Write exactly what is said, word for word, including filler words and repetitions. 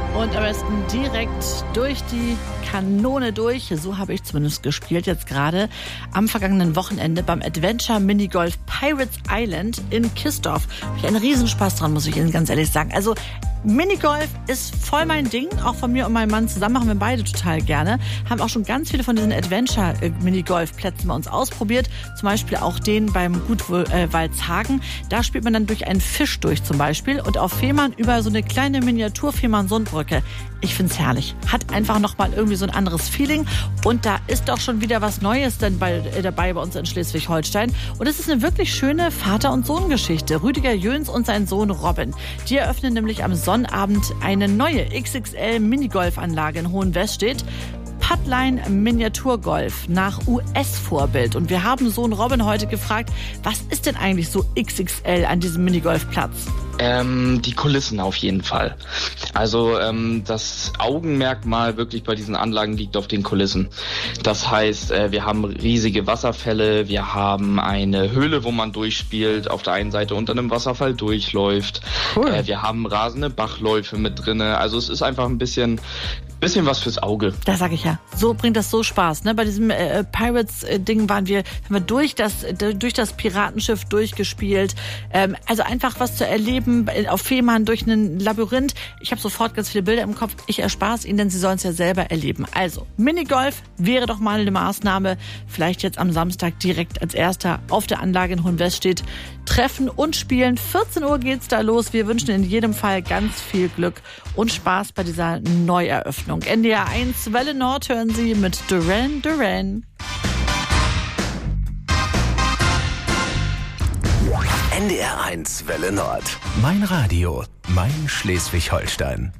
Und am besten direkt durch die Kanone durch. So habe ich zumindest gespielt jetzt gerade am vergangenen Wochenende beim Adventure Minigolf Pirates Island in Kistorf. Habe ich einen Riesenspaß dran, muss ich Ihnen ganz ehrlich sagen. Also Minigolf ist voll mein Ding, auch von mir und meinem Mann zusammen machen wir beide total gerne. Haben auch schon ganz viele von diesen Adventure-Minigolf-Plätzen bei uns ausprobiert. Zum Beispiel auch den beim Gutwaldshagen. Da spielt man dann durch einen Fisch durch zum Beispiel und auf Fehmarn über so eine kleine Miniatur-Fehmarn-Sundbrücke. Ich find's herrlich. Hat einfach nochmal irgendwie so ein anderes Feeling. Und da ist doch schon wieder was Neues dann bei, äh, dabei bei uns in Schleswig-Holstein. Und es ist eine wirklich schöne Vater- und Sohn-Geschichte. Rüdiger Jöns und sein Sohn Robin. Die eröffnen nämlich am Sonnabend eine neue X X L-Minigolfanlage in Hohenwestedt. Puttline Miniaturgolf nach U S-Vorbild. Und wir haben Sohn Robin heute gefragt, was ist denn eigentlich so X X L an diesem Minigolfplatz? Ähm, die Kulissen auf jeden Fall. Also ähm, das Augenmerkmal wirklich bei diesen Anlagen liegt auf den Kulissen. Das heißt, äh, wir haben riesige Wasserfälle, wir haben eine Höhle, wo man durchspielt, auf der einen Seite unter einem Wasserfall durchläuft. Cool. Äh, wir haben rasende Bachläufe mit drinne. Also es ist einfach ein bisschen Bisschen was fürs Auge. Da sag ich ja. So bringt das so Spaß. Ne? Bei diesem äh, Pirates-Ding waren wir, haben wir durch das, durch das Piratenschiff durchgespielt. Ähm, also einfach was zu erleben auf Fehmarn durch ein Labyrinth. Ich habe sofort ganz viele Bilder im Kopf. Ich erspare es Ihnen, denn Sie sollen es ja selber erleben. Also, Minigolf wäre doch mal eine Maßnahme. Vielleicht jetzt am Samstag direkt als erster auf der Anlage in Hohenwestedt treffen und spielen. vierzehn Uhr geht's da los. Wir wünschen in jedem Fall ganz viel Glück und Spaß bei dieser Neueröffnung. N D R eins Welle Nord hören Sie mit Duran Duran. N D R eins Welle Nord. Mein Radio, mein Schleswig-Holstein.